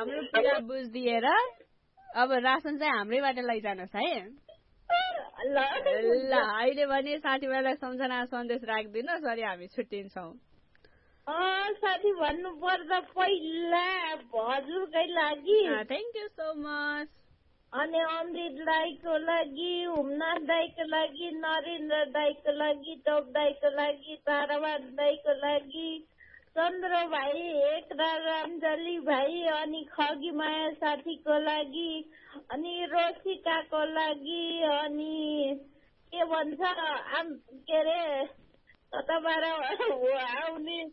हाम्रो कुरा बुझिदिएर अब रासन चाहिँ हाम्रैबाट लैजानुहोस् है। ल अहिले भने साथीभाइलाई सम्झना सन्देश राखिदिनुहोस्, अनि हामी छुट्टिन्छौँ। साथी भन्नु पर्दा पहिला हजुरकै लागि थ्याङ्क यू सो मच। अनि अमृत दाईको लागि, हुमनाथ दाईको लागि, नरेन्द्र दाईको लागि, टोप दाईको लागि, ताराबाद दाईको लागि, चन्द्र भाइ, एकरा रामजली भाइ, अनि खगी माया साथीको लागि, अनि रोसिकाको लागि, अनि के भन्छ के अरे कताबाट आउने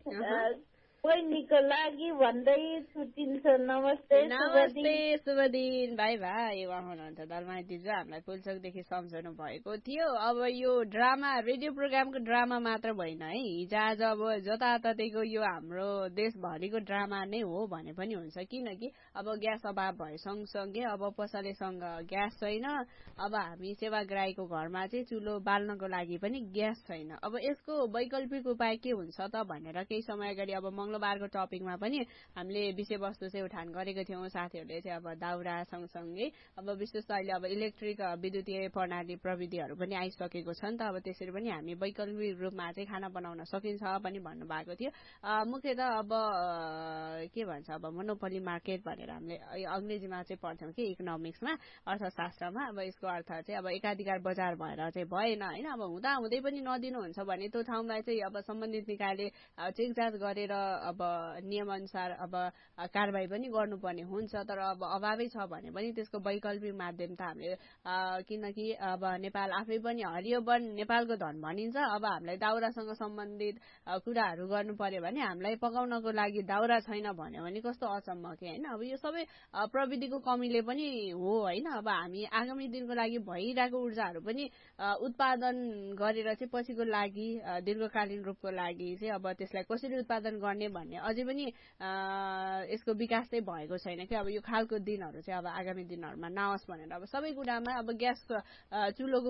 बहिनीको लागि भन्दै छुट्टिन्छ। नमस्ते नमस्ते, शुभ दिन। By by. उहाँ हुनुहुन्छ दलमाया दिजु, हामीलाई पुल्चोकदेखि सम्झाउनु भएको थियो। अब यो ड्रामा रेडियो प्रोग्रामको ड्रामा मात्र भएन है, हिजो आज अब जताततैको यो हाम्रो देशभरिको ड्रामा नै हो भने पनि हुन्छ। किनकि अब ग्यास अभाव भए सँगसँगै अब पसलेसँग ग्यास छैन, अब हामी सेवाग्राहीको घरमा चाहिँ चुलो बाल्नको लागि पनि ग्यास छैन। अब यसको वैकल्पिक उपाय के हुन्छ त भनेर केही समय अगाडि अब मंगलबारको टपिकमा पनि हामीले विषयवस्तु चाहिँ उठान गरेको थियौँ। साथीहरूले चाहिँ अब दाउरा सँगसँगै अब विशेष अहिले अब इलेक्ट्रिक विद्युतीय प्रणाली प्रविधिहरू पनि आइसकेको छ नि त, अब त्यसरी पनि हामी वैकल्पिक रूपमा चाहिँ खाना बनाउन सकिन्छ पनि भन्नुभएको थियो। मुख्यतः अब के भन्छ अब मोनोपोली मार्केट भनेर हामीले अंग्रेजीमा चाहिँ पढ्थ्यौँ कि इकोनोमिक्समा, अर्थशास्त्रमा। अब यसको अर्थ चाहिँ अब एकाधिकार बजार भएर चाहिँ भएन होइन। अब हुँदा हुँदै पनि नदिनुहुन्छ भने त्यो ठाउँलाई चाहिँ अब सम्बन्धित निकायले चेक जाँच गरेर अब नियमअनुसार अब कारबाही पनि गर्नुपर्ने हुन्छ। तर अब अभावै छ भने पनि त्यसको वैकल्पिक माध्यम त हामीले किनकि अब नेपाल आफै पनि हरियो वन नेपालको धन भनिन्छ। अब हामीलाई दाउरासँग सम्बन्धित कुराहरू गर्नु पर्यो भने हामीलाई पकाउनको लागि दाउरा छैन भन्यो भने कस्तो अचम्म के होइन। अब यो सबै प्रविधिको कमीले पनि हो होइन। अब हामी आगामी दिनको लागि भइरहेको ऊर्जाहरू पनि उत्पादन गरेर चाहिँ पछिको लागि दीर्घकालीन रूपको लागि चाहिँ अब त्यसलाई कसरी उत्पादन गर्ने भन्ने अझै पनि यसको विकास चाहिँ भएको छैन कि। अब यो खालको दिनहरू चाहिँ अब आगामी दिनहरूमा नआओस् भनेर अब सबै कुरामा अब ग्यास चुलोको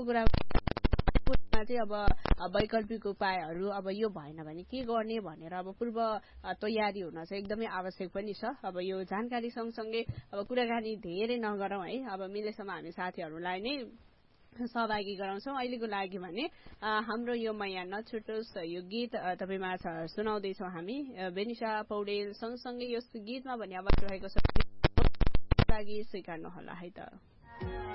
कुरामा चाहिँ अब वैकल्पिक उपायहरू अब यो भएन भने के गर्ने भनेर अब पूर्व तयारी हुन चाहिँ एकदमै आवश्यक पनि छ। अब यो जानकारी सँगसँगै अब कुराकानी धेरै नगरौँ है, अब मिलेसम्म हामी साथीहरूलाई नै सहभागी गराउँछौँ। अहिलेको लागि भने हाम्रो यो मैया नछुटोस् यो गीत तपाईमा सुनाउँदैछौँ हामी। बेनिसा पौडेल सँगसँगै यो गीतमा भन्ने आवाज रहेको छ लागि स्वीकार्नु होला है त।